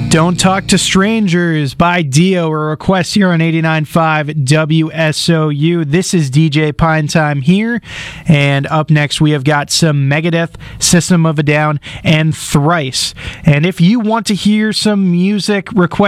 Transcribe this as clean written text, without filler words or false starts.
Don't Talk to Strangers by Dio, a request here on 89.5 WSOU. This is DJ Pine Time here, and up next we have got some Megadeth, System of a Down, and Thrice. And if you want to hear some music requests,